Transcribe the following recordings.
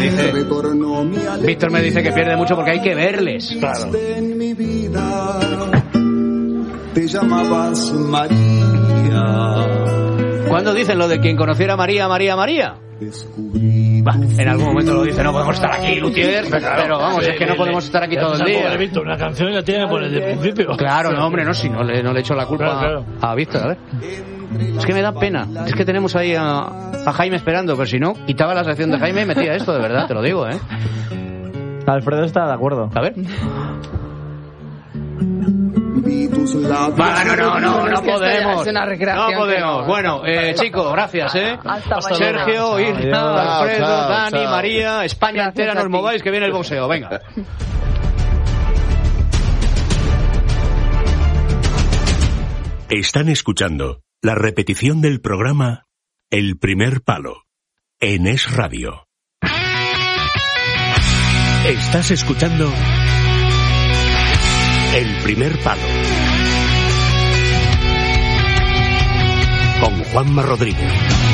Víctor me dice que pierde mucho porque hay que verles. Claro. Te llamabas María. ¿Cuándo dicen lo de quien conociera a María, María, María? Bah, en algún momento lo dice, no podemos estar aquí, Luthier, pero vamos, es que no podemos estar aquí todo el día. Víctor, una canción la tiene por el principio. Claro, no, hombre, no, si no le echo la culpa a Víctor, a ver. Es que me da pena, es que tenemos ahí a Jaime esperando, pero si no, quitaba la sección de Jaime y metía esto, de verdad, te lo digo, Alfredo está de acuerdo. A ver. No podemos. No podemos. Bueno, chicos, gracias, Sergio, Irma, Alfredo, Dani, María, España entera, no os mováis, que viene el boxeo. Venga. Están escuchando la repetición del programa El Primer Palo en Es Radio. Estás escuchando El Primer Palo con Juanma Rodríguez.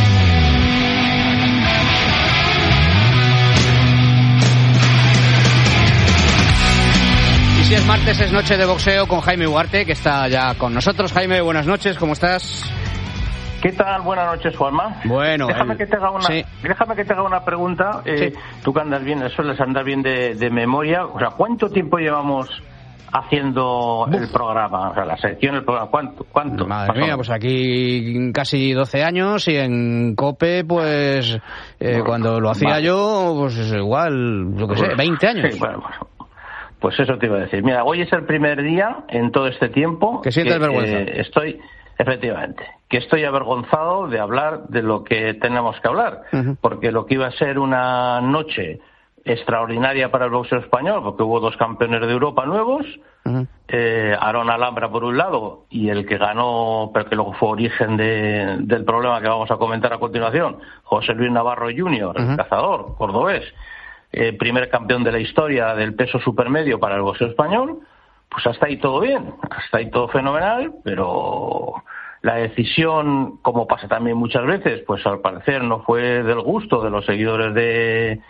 Y si es martes, es noche de boxeo con Jaime Ugarte, que está ya con nosotros. Jaime, buenas noches, ¿cómo estás? ¿Qué tal? Buenas noches, Juanma. Bueno, déjame que te haga una pregunta. Tú que andas bien, sueles andar bien de memoria. O sea, ¿cuánto tiempo llevamos haciendo el programa? O sea, la sección, el programa, ¿cuánto? Madre mía, pues aquí casi 12 años y en COPE, pues cuando lo hacía yo, pues igual, yo qué sé, 20 años. Sí, bueno. Pues eso te iba a decir. Mira, hoy es el primer día en todo este tiempo que sientes vergüenza. Efectivamente, que estoy avergonzado de hablar de lo que tenemos que hablar, porque lo que iba a ser una noche extraordinaria para el boxeo español, porque hubo 2 campeones de Europa nuevos, Aarón Alhambra por un lado, y el que ganó, pero que luego fue origen del problema que vamos a comentar a continuación, José Luis Navarro Jr., el cazador cordobés, primer campeón de la historia del peso supermedio para el boxeo español. Pues hasta ahí todo bien, hasta ahí todo fenomenal, pero la decisión, como pasa también muchas veces, pues al parecer no fue del gusto de los seguidores de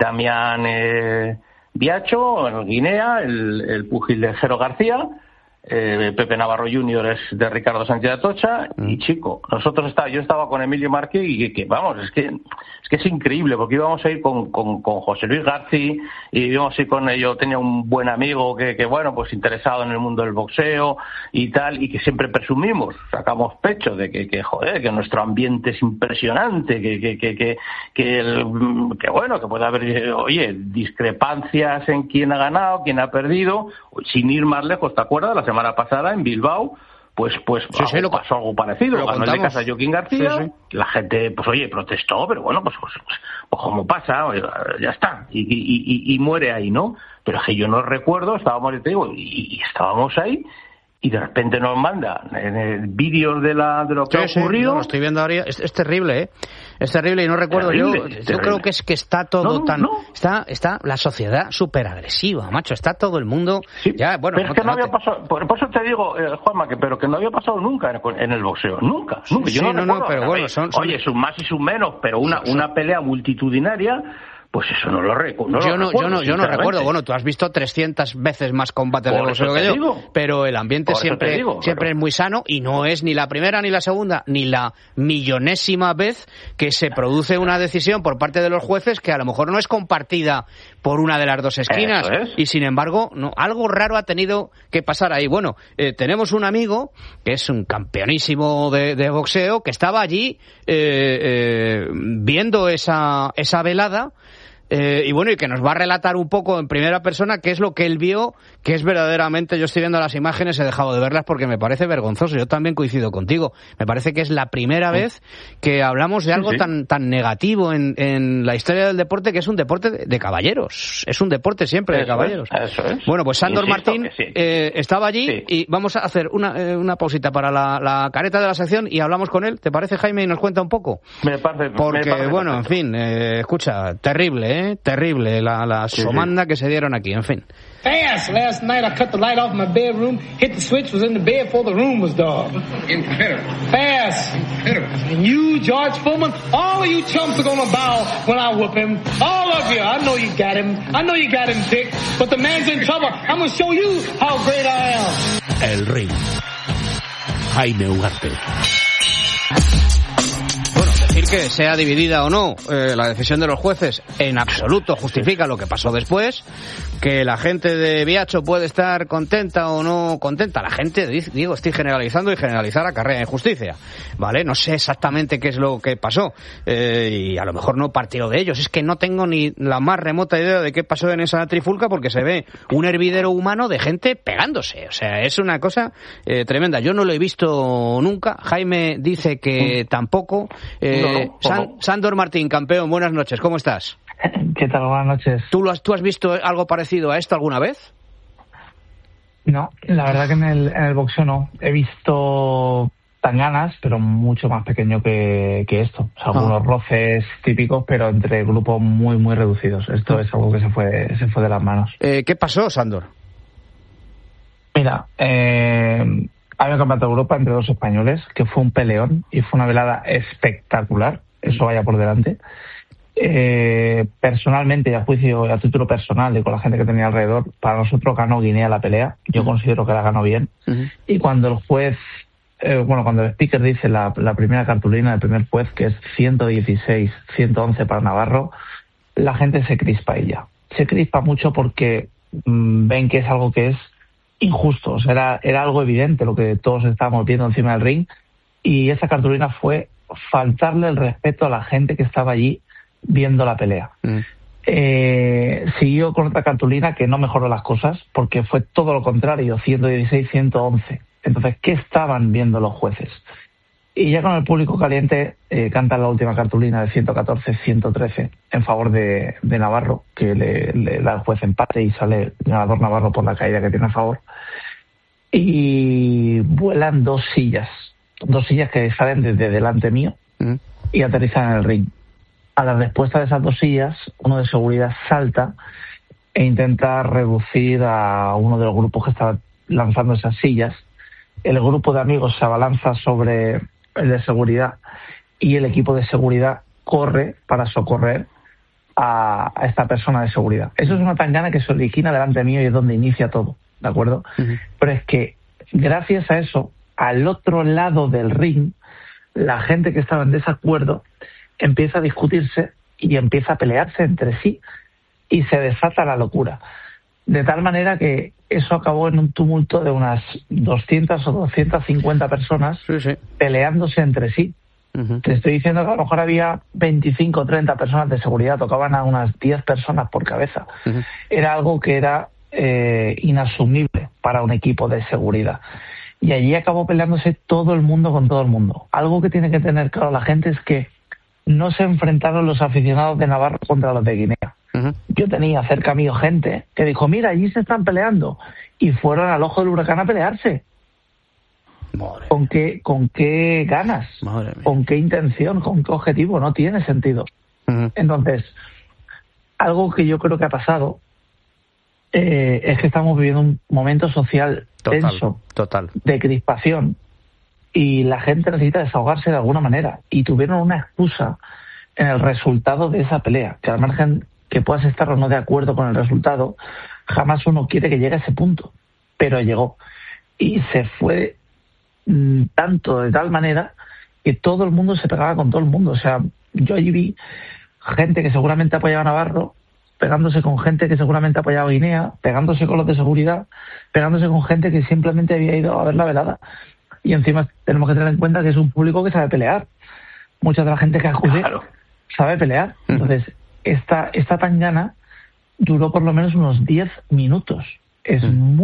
Damián Biacho, en Guinea, el púgil de Jero García. Pepe Navarro Jr. es de Ricardo Sánchez de Atocha, y chico, yo estaba con Emilio Márquez y que vamos, es que es increíble, porque íbamos a ir con José Luis García, y íbamos a ir con ello. Tenía un buen amigo que bueno, pues interesado en el mundo del boxeo y tal, y que siempre presumimos, sacamos pecho de que nuestro ambiente es impresionante, que bueno, que puede haber, discrepancias en quién ha ganado, quién ha perdido, sin ir más lejos. ¿Te acuerdas? La semana pasada en Bilbao, pues pasó algo parecido. Ganó el de casa Joaquín García, la gente, protestó, pero bueno, pues como pasa, ya está, y muere ahí, ¿no? Pero es que yo no recuerdo, estábamos ahí, y de repente nos manda vídeos de lo que ha ocurrido. Lo estoy viendo ahora, es terrible, es terrible, y no recuerdo. Yo creo que está todo está la sociedad súper agresiva, macho, está todo el mundo ya, bueno. Pero es que no había pasado, por eso te digo, Juanma, pero que no había pasado nunca en el boxeo, nunca. Yo no recuerdo, pero bueno, oye, sus más y sus menos, pero una pelea multitudinaria. Pues eso no lo recuerdo. Yo no recuerdo. Bueno, tú has visto 300 veces más combates de boxeo que yo, pero el ambiente siempre es muy sano, y no es ni la primera, ni la segunda, ni la millonésima vez que se produce una decisión por parte de los jueces que a lo mejor no es compartida por una de las dos esquinas, y sin embargo algo raro ha tenido que pasar ahí. Bueno, tenemos un amigo que es un campeonísimo de boxeo, que estaba allí viendo esa velada, y bueno, y que nos va a relatar un poco en primera persona qué es lo que él vio, que es verdaderamente, yo estoy viendo las imágenes, he dejado de verlas porque me parece vergonzoso. Yo también coincido contigo, me parece que es la primera vez que hablamos de algo tan negativo en la historia del deporte, que es un deporte de caballeros, es un deporte siempre de caballeros. Eso es. Bueno, pues Sándor Martín estaba allí, y vamos a hacer una pausita para la careta de la sección y hablamos con él. ¿Te parece, Jaime, y nos cuenta un poco? Me parece. Bueno, en fin, escucha, terrible, terrible la somanda que se dieron aquí, en fin. Fast. Last night I cut the light off my bedroom, hit the switch, was in the bed before the room was dark. Confederate. Fast. Confederate. And you, George Foreman, all of you chumps are gonna bow when I whoop him. All of you. I know you got him picked, but the man's in trouble. I'm gonna show you how great I am. El Ring. Jaime Ugarte. Decir que sea dividida o no la decisión de los jueces en absoluto justifica lo que pasó después. Que la gente de Biacho puede estar contenta o no contenta. La gente, digo, estoy generalizando, y generalizar acarrea injusticia, ¿vale? No sé exactamente qué es lo que pasó, y a lo mejor no partió de ellos. Es que no tengo ni la más remota idea de qué pasó en esa trifulca, porque se ve un hervidero humano de gente pegándose. O sea, es una cosa tremenda. Yo no lo he visto nunca. Jaime dice que tampoco. Sándor Martín, campeón, buenas noches, ¿cómo estás? ¿Qué tal? Buenas noches. ¿Tú has visto algo parecido a esto alguna vez? No, la verdad que en el boxeo no. He visto tanganas, pero mucho más pequeño que esto. O sea, algunos roces típicos, pero entre grupos muy, muy reducidos. Esto es algo que se fue de las manos. ¿Qué pasó, Sándor? Mira, hay un campeonato de Europa entre dos españoles, que fue un peleón y fue una velada espectacular. Eso vaya por delante. Personalmente, y a juicio y a título personal y con la gente que tenía alrededor, para nosotros ganó Guinea la pelea. Yo considero que la ganó bien. Y cuando el juez, cuando el speaker dice la primera cartulina del primer juez, que es 116-111 para Navarro, la gente se crispa ella. Se crispa mucho porque ven que es algo que es injusto. O sea, era algo evidente lo que todos estábamos viendo encima del ring, y esa cartulina fue faltarle el respeto a la gente que estaba allí viendo la pelea. Siguió con otra cartulina que no mejoró las cosas, porque fue todo lo contrario, 116-111. Entonces, ¿qué estaban viendo los jueces? Y ya con el público caliente, cantan la última cartulina de 114-113 en favor de Navarro, que le da el juez empate y sale ganador Navarro por la caída que tiene a favor. Y vuelan dos sillas que salen desde delante mío y aterrizan en el ring. A la respuesta de esas dos sillas, uno de seguridad salta e intenta reducir a uno de los grupos que estaba lanzando esas sillas. El grupo de amigos se abalanza sobre el de seguridad y el equipo de seguridad corre para socorrer a esta persona de seguridad. Eso es una tangana que se origina delante mío y es donde inicia todo, ¿de acuerdo? Pero es que gracias a eso, al otro lado del ring, la gente que estaba en desacuerdo empieza a discutirse y empieza a pelearse entre sí y se desata la locura. De tal manera que eso acabó en un tumulto de unas 200 o 250 personas peleándose entre sí. Te estoy diciendo que a lo mejor había 25 o 30 personas de seguridad, tocaban a unas 10 personas por cabeza. Era algo que era inasumible para un equipo de seguridad. Y allí acabó peleándose todo el mundo con todo el mundo. Algo que tiene que tener claro la gente es que no se enfrentaron los aficionados de Navarro contra los de Guinea. Yo tenía cerca mío gente que dijo, mira, allí se están peleando, y fueron al ojo del huracán a pelearse. ¿Con qué ganas? ¿Con qué intención? ¿Con qué objetivo? No tiene sentido. Entonces, algo que yo creo que ha pasado es que estamos viviendo un momento social tenso, de crispación, y la gente necesita desahogarse de alguna manera, y tuvieron una excusa en el resultado de esa pelea, que al margen que puedas estar o no de acuerdo con el resultado, jamás uno quiere que llegue a ese punto, pero llegó, y se fue tanto de tal manera que todo el mundo se pegaba con todo el mundo. O sea, yo allí vi gente que seguramente apoyaba a Navarro pegándose con gente que seguramente apoyaba a Guinea, pegándose con los de seguridad, pegándose con gente que simplemente había ido a ver la velada. Y encima tenemos que tener en cuenta que es un público que sabe pelear. Mucha de la gente que acude sabe pelear. Entonces, esta tangana duró por lo menos unos 10 minutos. Es muy